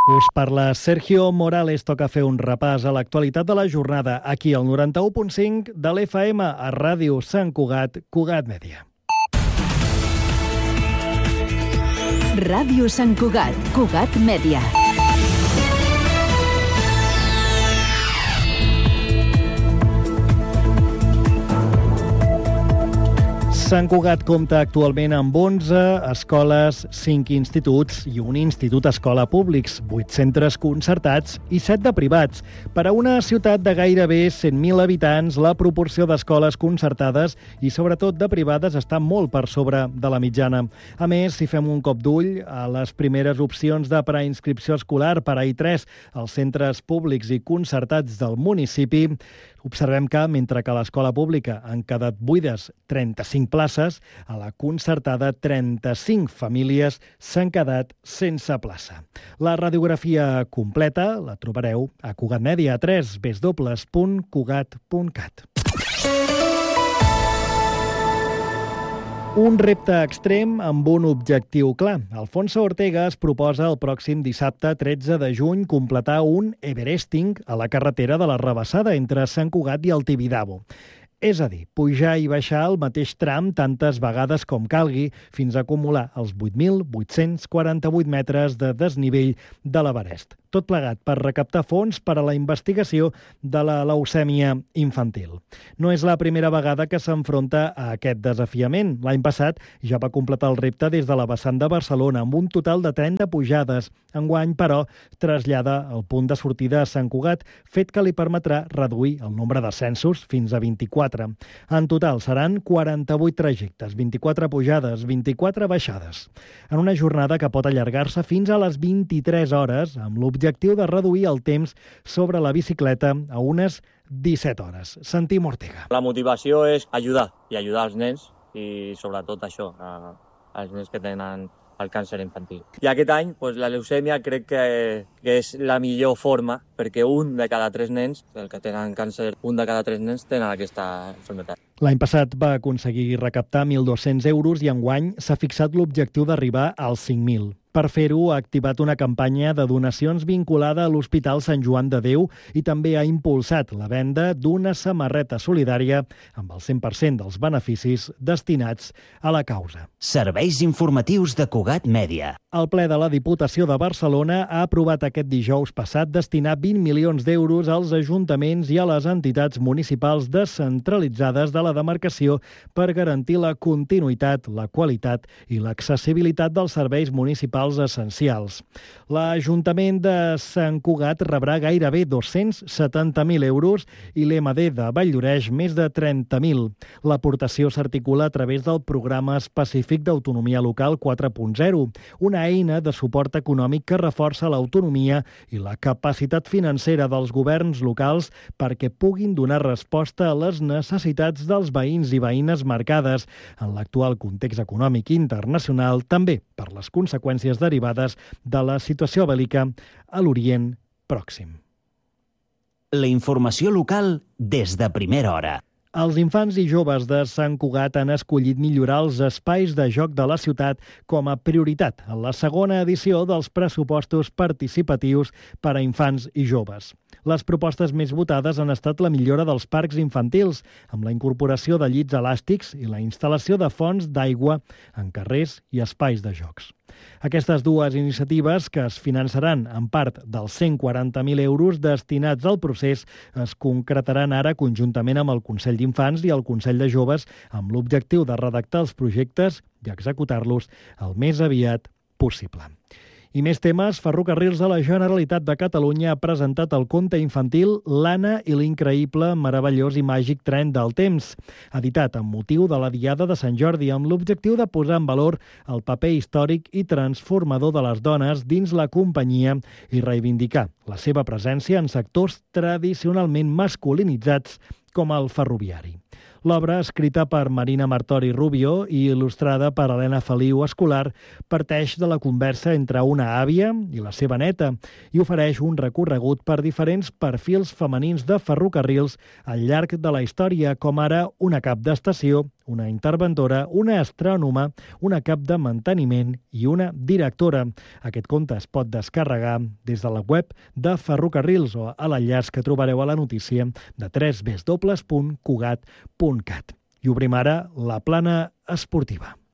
Us parla Sergio Morales. Toca fer un repàs a l'actualitat de la jornada aquí al 91.5 de l'FM a Ràdio Sant Cugat, Cugat Mèdia. Ràdio Sant Cugat, Cugat Mèdia. Sant Cugat compta actualment amb 11 escoles, 5 instituts i un institut escola públics, 8 centres concertats i 7 de privats. Per a una ciutat de gairebé 100.000 habitants, la proporció d'escoles concertades i sobretot de privades està molt per sobre de la mitjana. A més, si fem un cop d'ull a les primeres opcions de preinscripció escolar per a I3 als centres públics i concertats del municipi, observem que, mentre que a l'escola pública han quedat buides 35 places, a la concertada 35 famílies s'han quedat sense plaça. La radiografia completa la trobareu a Cugat Mèdia, a www.cugat.cat. Un repte extrem amb un objectiu clar. Alfonso Ortega es proposa el pròxim dissabte 13 de juny completar un Everesting a la carretera de la Rabassada entre Sant Cugat i el Tibidabo. És a dir, pujar i baixar el mateix tram tantes vegades com calgui fins a acumular els 8.848 metres de desnivell de l'Everest. Tot plegat per recaptar fons per a la investigació de la leucèmia infantil. No és la primera vegada que s'enfronta a aquest desafiament. L'any passat ja va completar el repte des de la vessant de Barcelona amb un total de 30 pujades. Enguany, però, trasllada el punt de sortida a Sant Cugat, fet que li permetrà reduir el nombre d'ascensos fins a 24. En total seran 48 trajectes, 24 pujades, 24 baixades. En una jornada que pot allargar-se fins a les 23 hores, amb l'objectiu de reduir el temps sobre la bicicleta a unes 17 hores. Sentim Ortega. La motivació és ajudar als nens i sobretot això, als nens que tenen el càncer infantil. I aquest any la leucèmia crec que és la millor forma perquè un de cada 3 nens, el que tenen càncer, un de cada 3 nens tenen aquesta malaltia. L'any passat va aconseguir recaptar 1.200 euros i enguany s'ha fixat l'objectiu d'arribar als 5.000. Per fer-ho, ha activat una campanya de donacions vinculada a l'Hospital Sant Joan de Déu i també ha impulsat la venda d'una samarreta solidària amb el 100% dels beneficis destinats a la causa. Serveis informatius de Cugat Mèdia. El ple de la Diputació de Barcelona ha aprovat aquest dijous passat destinar 20 milions d'euros als ajuntaments i a les entitats municipals descentralitzades de la demarcació per garantir la continuïtat, la qualitat i l'accessibilitat dels serveis municipals essencials. L'Ajuntament de Sant Cugat rebrà gairebé 270.000 euros i l'EMD de Valldoreix més de 30.000. L'aportació s'articula a través del Programa Específic d'Autonomia Local 4.0, una eina de suport econòmic que reforça l'autonomia i la capacitat financera dels governs locals perquè puguin donar resposta a les necessitats dels veïns i veïnes marcades en l'actual context econòmic internacional, també per les conseqüències derivades de la situació bèl·lica a l'Orient Pròxim. La informació local des de primera hora. Els infants i joves de Sant Cugat han escollit millorar els espais de joc de la ciutat com a prioritat en la segona edició dels pressupostos participatius per a infants i joves. Les propostes més votades han estat la millora dels parcs infantils, amb la incorporació de llits elàstics i la instal·lació de fonts d'aigua en carrers i espais de jocs. Aquestes dues iniciatives, que es finançaran en part dels 140.000 euros destinats al procés, es concretaran ara conjuntament amb el Consell d'Infants i el Consell de Joves amb l'objectiu de redactar els projectes i executar-los el més aviat possible. I més temes, Ferrocarrils de la Generalitat de Catalunya ha presentat el conte infantil L'Anna i l'increïble, meravellós i màgic tren del temps, editat amb motiu de la Diada de Sant Jordi, amb l'objectiu de posar en valor el paper històric i transformador de les dones dins la companyia i reivindicar la seva presència en sectors tradicionalment masculinitzats com el ferroviari. L'obra, escrita per Marina Martori Rubio i il·lustrada per Helena Feliu Escolar, parteix de la conversa entre una àvia i la seva neta i ofereix un recorregut per diferents perfils femenins de ferrocarrils al llarg de la història, com ara una cap d'estació, una interventora, una astrònoma, una cap de manteniment i una directora. Aquest conte es pot descarregar des de la web de Ferrocarrils o a l'enllaç que trobareu a la notícia de www.cugat.cat. I obrim ara la plana esportiva.